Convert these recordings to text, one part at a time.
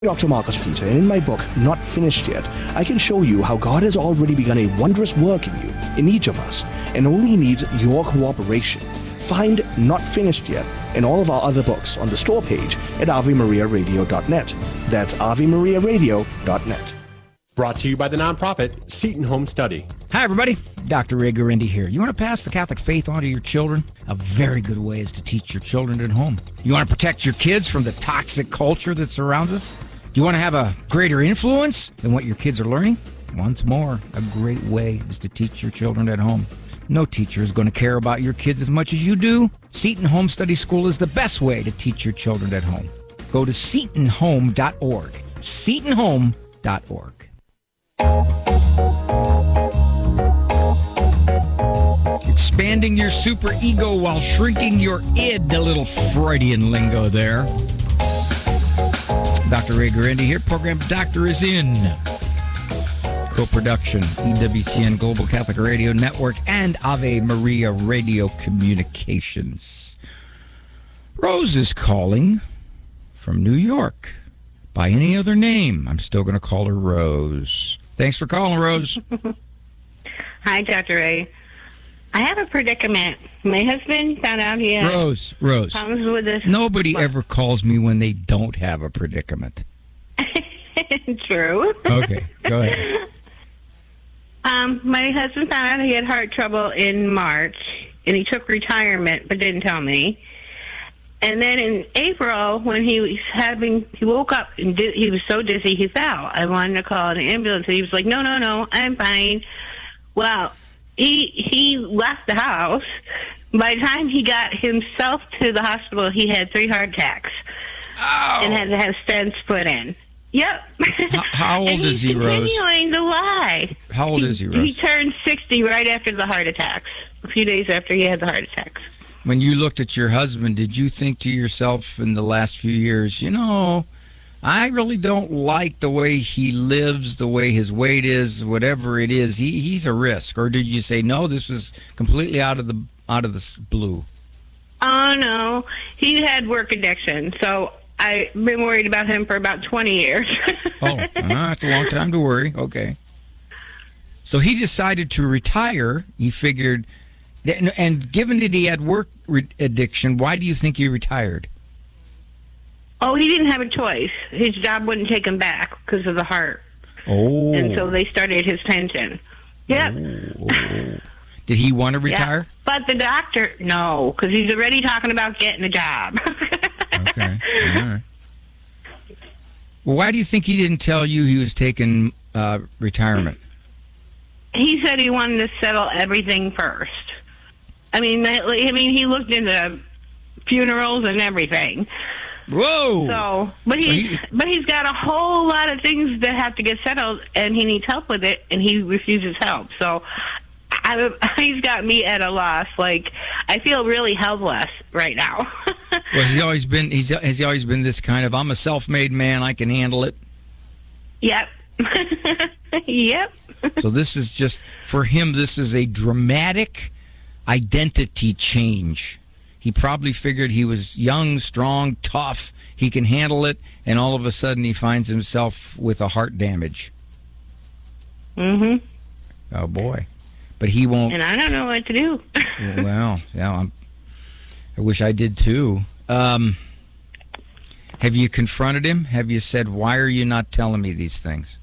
Dr. Marcus Peter, and in my book, Not Finished Yet, I can show you how God has already begun a wondrous work in you, in each of us, and only needs your cooperation. Find Not Finished Yet and all of our other books on the store page at AveMariaRadio.net. That's AveMariaRadio.net. Brought to you by the nonprofit Seton Home Study. Hi, everybody. Dr. Ray Guarendi here. You want to pass the Catholic faith on to your children? A very good way is to teach your children at home. You want to protect your kids from the toxic culture that surrounds us? Do you want to have a greater influence than what your kids are learning? Once more, a great way is to teach your children at home. No teacher is going to care about your kids as much as you do. Seton Home Study School is the best way to teach your children at home. Go to SetonHome.org. SetonHome.org. Expanding your super ego while shrinking your id, a little Freudian lingo there. Dr. Ray Guarendi here. Program Doctor is in. Co-production, EWTN Global Catholic Radio Network and Ave Maria Radio Communications. Rose is calling from New York. By any other name, I'm still going to call her Rose. Thanks for calling, Rose. Hi, Dr. Ray. I have a predicament. My husband found out he had Rose. problems with this. Nobody ever calls me when they don't have a predicament. True. Okay, go ahead. My husband found out he had heart trouble in March, and he took retirement, but didn't tell me. And then in April, when he woke up and he was so dizzy, he fell. I wanted to call an ambulance, and he was like, no, I'm fine. Well, he left the house. By the time he got himself to the hospital, he had 3 heart attacks. Oh. And had to have stents put in. Yep. How old is he, Rose? He's continuing to lie. How old is he, Rose? He turned 60 right after the heart attacks, a few days after he had the heart attacks. When you looked at your husband, did you think to yourself in the last few years, I really don't like the way he lives, the way his weight is, whatever it is. He's a risk. Or did you say, no, this was completely out of the blue? Oh, no. He had work addiction, so I've been worried about him for about 20 years. That's a long time to worry. Okay. So he decided to retire. He figured, and given that he had work addiction, why do you think he retired? Oh, he didn't have a choice. His job wouldn't take him back because of the heart. Oh. And so they started his pension. Yep. Oh. Did he want to retire? Yeah. But the doctor, no, because he's already talking about getting a job. Okay. All right. Well, why do you think he didn't tell you he was taking retirement? He said he wanted to settle everything first. I mean, he looked into funerals and everything. Whoa! So, but he's got a whole lot of things that have to get settled, and he needs help with it, and he refuses help. So, he's got me at a loss. Like, I feel really helpless right now. Well, has he always been this kind of, I'm a self-made man, I can handle it? Yep. Yep. So this is just, for him, this is a dramatic identity change. He probably figured he was young, strong, tough, he can handle it, and all of a sudden he finds himself with a heart damage. Mm-hmm. Oh, boy. But he won't... And I don't know what to do. Well, yeah, I wish I did too. Have you confronted him? Have you said, why are you not telling me these things?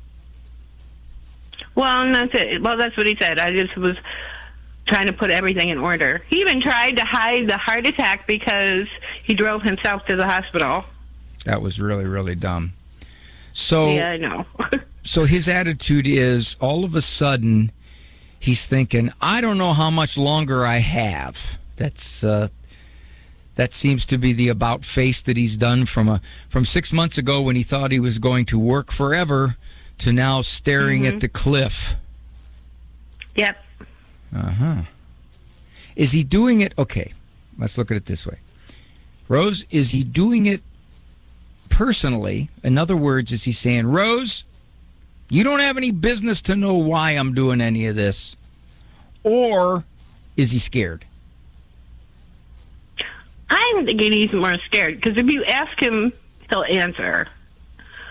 Well, that's it. Well, that's what he said. I just was trying to put everything in order. He even tried to hide the heart attack because he drove himself to the hospital. That was really, really dumb. So, yeah, I know. So his attitude is, all of a sudden, he's thinking, I don't know how much longer I have. That seems to be the about face that he's done from 6 months ago when he thought he was going to work forever to now staring at the cliff. Yep. Uh-huh. Is he doing it? Okay, let's look at it this way. Rose, is he doing it personally? In other words, is he saying, Rose, you don't have any business to know why I'm doing any of this? Or is he scared? I'm thinking he's more scared, because if you ask him, he'll answer.